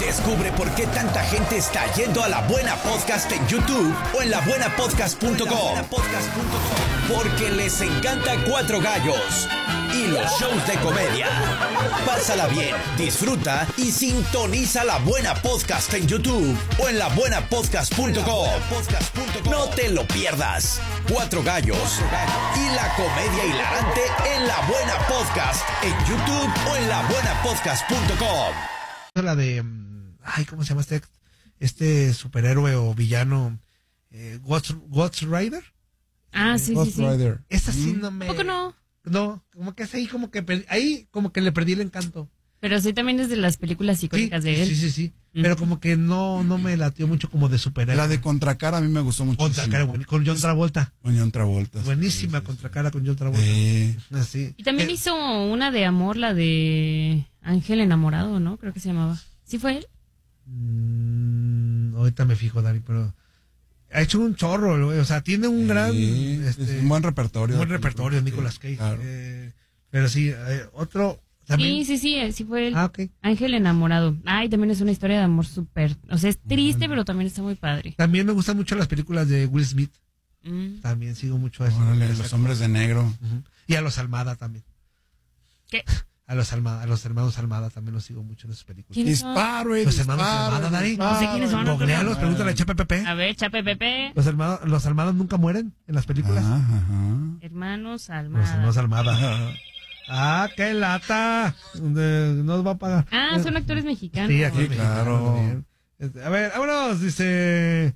Descubre por qué tanta gente está yendo a La Buena Podcast en YouTube o en labuenapodcast.com. Porque les encanta Cuatro Gallos y los shows de comedia. Pásala bien, disfruta y sintoniza La Buena Podcast en YouTube o en labuenapodcast.com. No te lo pierdas. Cuatro Gallos y la comedia hilarante en La Buena Podcast en YouTube o en labuenapodcast.com. La de... ¿cómo se llama este superhéroe o villano? Ghost Rider. Sí. Rider. Esa sí no me... ¿Poco no? No, como que es ahí como que le perdí el encanto. Pero sí también es de las películas icónicas de él. Sí. Pero como que no me latió mucho como de superhéroe. La de Contracara a mí me gustó mucho. Contracara, con John Travolta. Con John Travolta. Buenísima sí. Contracara con John Travolta. Así. Y también hizo una de amor, la de Ángel Enamorado, ¿no? Creo que se llamaba. ¿Sí fue él? Ahorita me fijo, Dani, pero ha hecho un chorro, o sea, tiene un gran... es un buen repertorio. Buen repertorio, Nicolas Cage. Claro. Pero sí, otro... ¿también? Sí fue él. Ok. Ángel Enamorado. Y también es una historia de amor súper... O sea, es triste, pero también está muy padre. También me gustan mucho las películas de Will Smith. También sigo mucho a eso. Órale, Los Hombres de Negro. Y a los Almada también. ¿Qué? A los hermanos Almada también los sigo mucho en esas películas. Disparo, Los hermanos Almada, Dani. No sé quiénes son. Googlealos, pregúntale a Chape Pepe. A ver, Chape Pepe. Los Almadas nunca mueren en las películas. Hermanos Los Almada. hermanos Almada. ¡Qué lata! Nos va a pagar. Son actores mexicanos. Sí, aquí claro. A ver, vámonos, dice...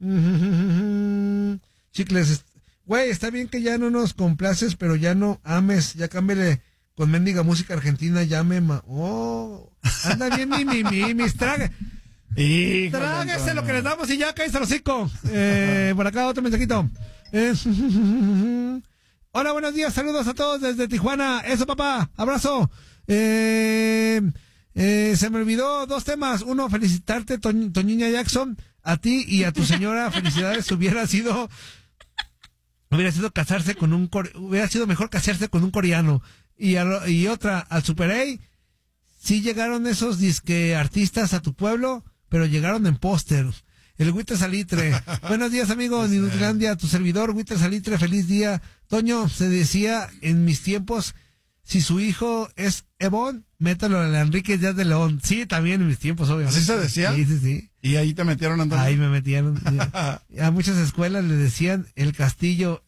Chicles, güey, está bien que ya no nos complaces, pero ya no ames, ya cámbiale con mendiga música argentina, ya me... anda bien mis trague. Tráguese lo que les damos y ya cállese el hocico. Por acá otro mensajito. Hola, buenos días, saludos a todos desde Tijuana. Eso, papá, abrazo. Se me olvidó 2 temas. Uno, felicitarte, Toñiña Jackson, a ti y a tu señora. Felicidades, hubiera sido casarse con hubiera sido mejor casarse con un coreano. Y otra, al Super A, sí llegaron esos disque artistas a tu pueblo, pero llegaron en póster. El Huitre Salitre. Buenos días, amigos de Nutlandia, tu servidor, Huitre Salitre, feliz día. Toño, se decía en mis tiempos, si su hijo es Ebon, métalo al Enrique Díaz de León. Sí, también en mis tiempos, obviamente. ¿Así se decía? Sí. ¿Y ahí te metieron, Antonio? Ahí me metieron. A muchas escuelas le decían el Castillito,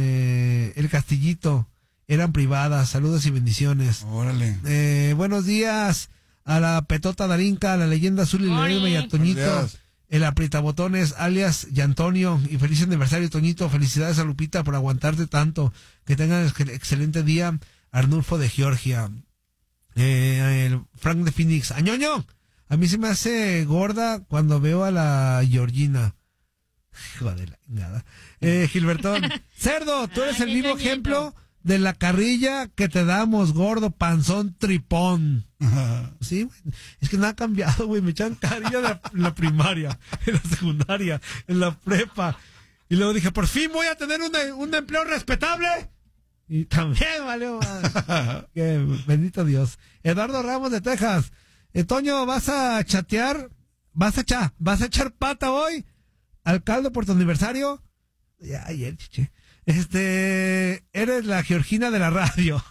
eran privadas. Saludos y bendiciones. Órale. Buenos días a la Petota Darinka, a la Leyenda Azul y Ledesma y a Toñito, el Aprietabotones, alias y Antonio. Y feliz aniversario, Toñito. Felicidades a Lupita por aguantarte tanto. Que tengan excelente día. Arnulfo de Georgia. El Frank de Phoenix. ¡Añoño! A mí se me hace gorda cuando veo a la Georgina. Joder, nada. Gilbertón. Cerdo, tú eres el vivo ejemplo de la carrilla que te damos, gordo, panzón, tripón. Sí, güey. Es que no ha cambiado, güey. Me echan carrilla en la primaria, en la secundaria, en la prepa. Y luego dije, por fin voy a tener un empleo respetable. Y también, vale. Que bendito Dios. Eduardo Ramos de Texas. Toño, ¿vas a chatear? ¿Vas a echar pata hoy al caldo por tu aniversario? Ya, ayer, chiche. Eres la Georgina de la radio.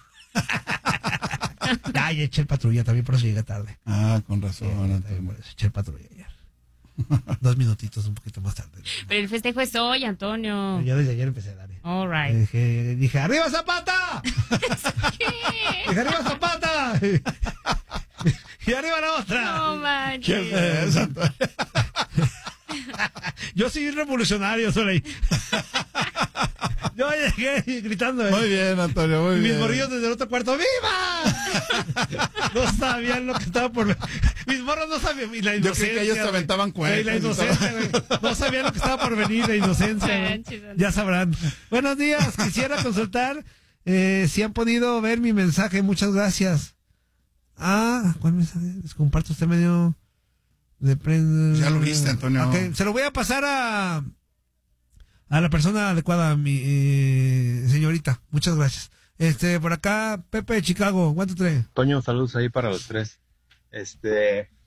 Ay, eché el patrulla también, por eso llegué tarde. Con razón. Eché el patrulla ayer. 2 minutitos, un poquito más tarde. Pero el festejo es hoy, Antonio. Yo desde ayer empecé a dar. All right. Dije, ¡arriba Zapata! Dije, ¡arriba Zapata! Y arriba la otra. No manches. ¿Qué es, Antonio? Yo soy un revolucionario, Soleil. Yo llegué gritando. Muy bien, Antonio, muy bien. Mis morrillos desde el otro cuarto, ¡viva! No sabían lo que estaba por... Mis morros no sabían. Y la inocencia. Yo creí que ellos te aventaban cuentas. Y la inocencia, güey. No sabían lo que estaba por venir, la inocencia. Ya sabrán. Buenos días. Quisiera consultar si han podido ver mi mensaje. Muchas gracias. ¿Cuál mensaje? Les comparto este medio de prensa. Ya lo viste, Antonio. Okay. Se lo voy a pasar a la persona adecuada, mi señorita. Muchas gracias. Por acá, Pepe de Chicago, ¿cuánto trae? Toño, saludos ahí para los tres.